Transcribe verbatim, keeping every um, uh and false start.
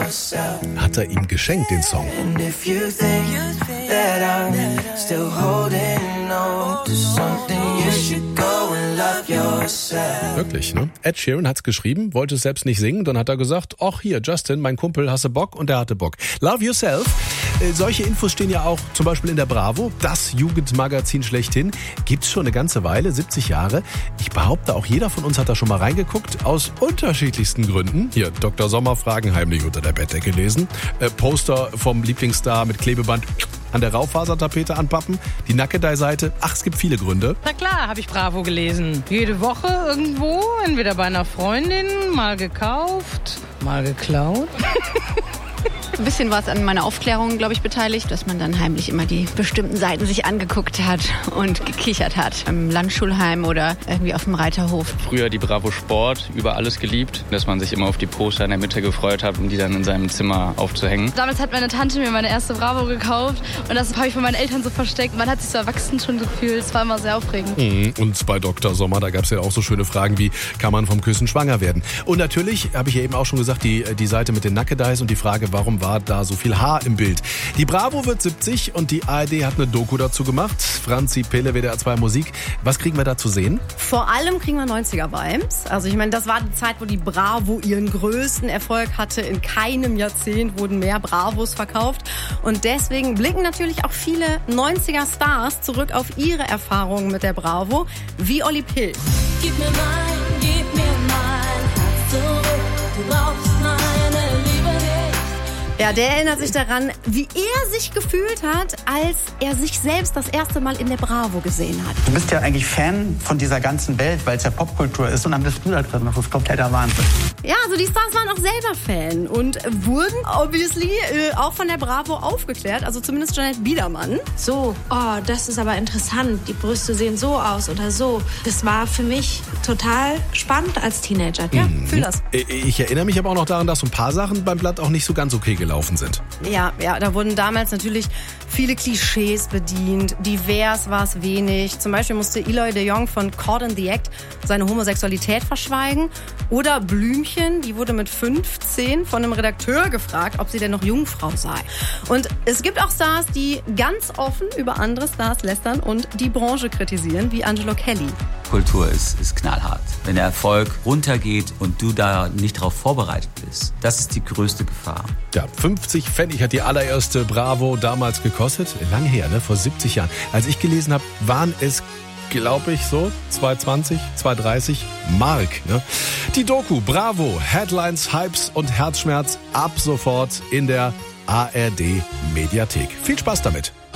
yourself. Hat er ihm geschenkt, den Song. And if you think that I'm still holding on to something, you should go and love yourself. Wirklich, ne? Ed Sheeran hat's geschrieben, wollte es selbst nicht singen, dann hat er gesagt, ach hier, Justin, mein Kumpel, hast du Bock? Und er hatte Bock. Love Yourself. Äh, solche Infos stehen ja auch zum Beispiel in der Bravo, das Jugendmagazin schlechthin. Gibt's schon eine ganze Weile, siebzig Jahre. Ich behaupte, auch jeder von uns hat da schon mal reingeguckt, aus unterschiedlichsten Gründen. Hier, Doktor Sommer Fragen heimlich unter der Bettdecke lesen. Äh, Poster vom Lieblingsstar mit Klebeband an der Raufasertapete anpappen. Die Nackedei-Seite. Ach, es gibt viele Gründe. Na klar, habe ich Bravo gelesen. Jede Woche irgendwo, entweder bei einer Freundin, mal gekauft, mal geklaut. Ein bisschen war es an meiner Aufklärung, glaube ich, beteiligt, dass man dann heimlich immer die bestimmten Seiten sich angeguckt hat und gekichert hat. Im Landschulheim oder irgendwie auf dem Reiterhof. Früher die Bravo Sport, über alles geliebt, dass man sich immer auf die Poster in der Mitte gefreut hat, um die dann in seinem Zimmer aufzuhängen. Damals hat meine Tante mir meine erste Bravo gekauft und das habe ich von meinen Eltern so versteckt. Man hat sich so erwachsen schon gefühlt, es war immer sehr aufregend. Mhm. Und bei Doktor Sommer, da gab es ja auch so schöne Fragen wie, kann man vom Küssen schwanger werden? Und natürlich, habe ich ja eben auch schon gesagt, die, die Seite mit den Nackedeis und die Frage, warum war da so viel Haar im Bild? Die Bravo wird siebzig und die A R D hat eine Doku dazu gemacht. Franzi Pille, W D R zwei Musik. Was kriegen wir da zu sehen? Vor allem kriegen wir neunziger-Vibes. Also ich meine, das war die Zeit, wo die Bravo ihren größten Erfolg hatte. In keinem Jahrzehnt wurden mehr Bravos verkauft. Und deswegen blicken natürlich auch viele neunziger-Stars zurück auf ihre Erfahrungen mit der Bravo, wie Olli P. Gib mir mein, gib mir mein Herz zurück, du brauchst meine Liebe nicht. Ja, der erinnert sich daran, wie er sich gefühlt hat, als er sich selbst das erste Mal in der Bravo gesehen hat. Du bist ja eigentlich Fan von dieser ganzen Welt, weil es ja Popkultur ist und dann bist du da drin. Das ist kompletter Wahnsinn. Ja, also die Stars waren auch selber Fan und wurden obviously äh, auch von der Bravo aufgeklärt, also zumindest Jeanette Biedermann. So, oh, das ist aber interessant, die Brüste sehen so aus oder so. Das war für mich total spannend als Teenager. Ja, Mhm. fühl das. Ich erinnere mich aber auch noch daran, dass so ein paar Sachen beim Blatt auch nicht so ganz okay gelaufen sind. Ja, ja, da wurden damals natürlich viele Klischees bedient. Divers war es wenig. Zum Beispiel musste Eloy de Jong von Caught in the Act seine Homosexualität verschweigen. Oder Blümchen, die wurde mit fünfzehn von einem Redakteur gefragt, ob sie denn noch Jungfrau sei. Und es gibt auch Stars, die ganz offen über andere Stars lästern und die Branche kritisieren, wie Angelo Kelly. Kultur ist, ist knallhart. Wenn der Erfolg runtergeht und du da nicht darauf vorbereitet bist, das ist die größte Gefahr. Ja, fünfzig Pfennig hat die allererste Bravo damals gekostet. Lang her, ne? Vor siebzig Jahren. Als ich gelesen habe, waren es, glaube ich, so zwei zwanzig, zwei dreißig Mark. Ne? Die Doku Bravo, Headlines, Hypes und Herzschmerz ab sofort in der A R D Mediathek. Viel Spaß damit.